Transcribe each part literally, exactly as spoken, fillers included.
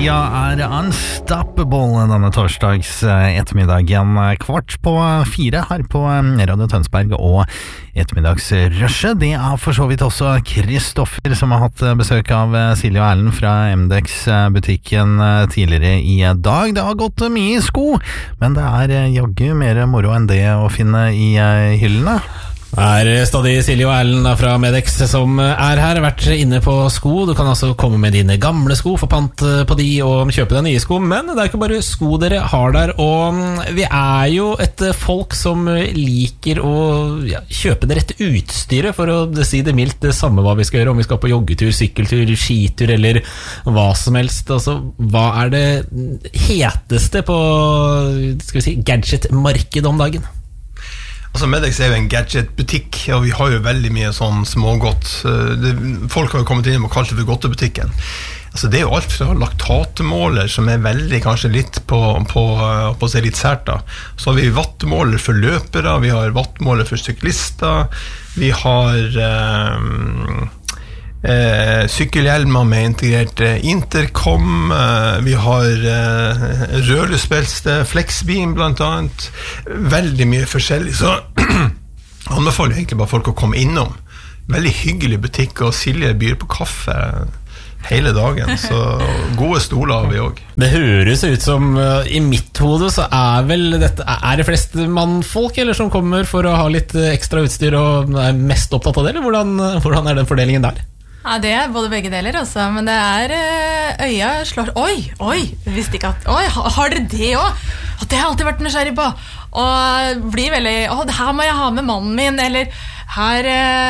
Sia er Unstoppable denne torsdags ettermiddagen kvart på fire her på Radio Tønsberg og ettermiddagsrushet. Det er for så vidt også Kristoffer som har hatt besøk av Silje og Erlend fra M D X-butikken tidligere i dag. Det har gått mye i sko, men det er jaggu mer moro enn det å finne i hyllene. Det er stadig Silje og Erlend fra M D X som er her, vært inne på sko. Du kan altså komme med dine gamle sko, få pant på de og kjøpe deg nye sko. Men det er ikke bare sko dere har der, og vi er jo et folk som liker å ja, kjøpe det rette utstyret, for å si det mildt, det samme hva vi skal gjøre, om vi skal på joggetur, sykkeltur, skitur eller hva som helst. Altså, hva er det heteste på, skal vi si, gadget-markedet om dagen? Altså, M D X er jo en gadget-butikk, og vi har jo veldig mye sånn smågodt. Det, folk har jo kommet inn og kalt det for godtebutikken. Altså, det er jo alt fra laktatmåler, som er veldig kanskje litt på, på, på å se litt sært da. Så har vi wattmåler for løpere, vi har wattmåler for syklister, vi har eh, eh, sykkelhjelmer med integrert intercom, eh, vi har eh, rørløsbelte, flexbeam blant annet, veldig mye forskjellig, så anbefaler jeg egentlig bare folk å komme innom. Veldig hyggelig butikk, og Silje byr på kaffe hele dagen, så gode stoler har vi også. Det høres ut som, uh, i mitt hode så er vel dette, er det flest mannfolk eller som kommer for å ha litt ekstra utstyr og er mest opptatt av det, eller hvordan, hvordan er den fordelingen der? Ja, det er både begge deler også, men det er øya slår, oi, oi, visste ikke at, oi, har dere det også? At det har jeg alltid vært nysgjerrig på, og blir veldig, å, det her må jeg ha med mannen min, eller her,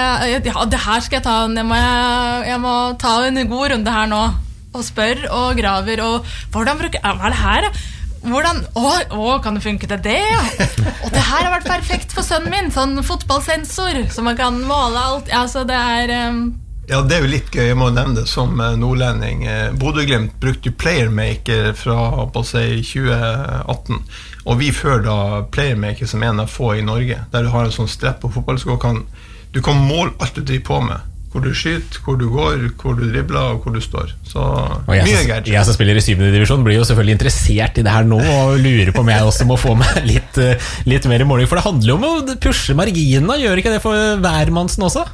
ja, det her skal jeg ta, jeg må, jeg må ta en god runde her nå, og spør og graver, og hvordan bruker, hva er det her? Hvordan, å, å, kan det funke til det? Og det her har vært perfekt for sønnen min, sånn fotballsensor, så man kan måle alt, ja, så det er... Um, Ja, det er jo litt gøy, jeg må nevne det som nordlending. Bodø/Glimt brukte jo Playermaker fra på seg tjue atten, og vi fører da Playermaker som en av få i Norge, der du har en sånn strepp på fotballsko, kan, du kan måle alt du driver på med, hvor du skyter, hvor du går, hvor du dribler og hvor du står, så jeg mye som, gadget. Jeg som spiller i syvende divisjon blir jo selvfølgelig interessert i det her nå, og lurer på om jeg også må få meg litt, litt mer i måling, for det handler jo om å pushe marginene, gjør ikke det for hvermannsen også?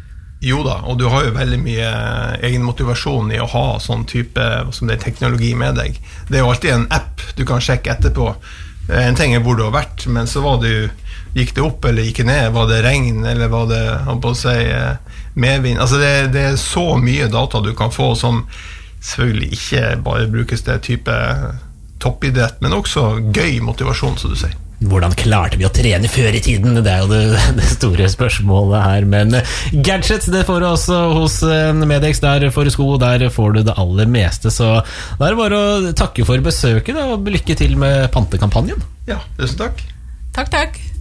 Jo da, og du har jo veldig mye egen motivasjon i å ha sånn type som det er teknologi med deg. Det er jo alltid en app du kan sjekke etterpå. En ting er hvor du har vært, men så var det, gikk det opp eller gikk det ned? Var det regn, eller var det, han på å si, medvind? Altså det, det er så mye data du kan få som selvfølgelig ikke bare brukes til type toppidrett, men også gøy motivasjon, som du sier. Hvordan klarte vi å trene før i tiden? Det er jo det, det store spørsmålet her. Men gadgets, det får du også hos M D X. Der får du sko, der får du det aller meste. Så det er bare å takke for besøket, og lykke til med pantekampanjen. Ja, tusen takk. Takk, takk.